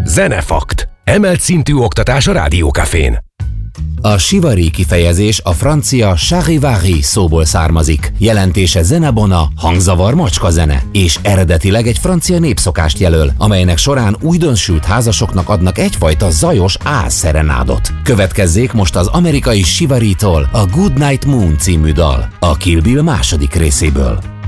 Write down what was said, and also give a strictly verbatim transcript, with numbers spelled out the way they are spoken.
Zenefakt. Emelt szintű oktatás a Rádiókafén. A sivari kifejezés a francia charivari szóból származik. Jelentése zenebona, hangzavar, macskazene, és eredetileg egy francia népszokást jelöl, amelynek során újdonsült házasoknak adnak egyfajta zajos álszerenádot. Következzék most az amerikai Shivaritól a Good Night Moon című dal, a Kill Bill második részéből.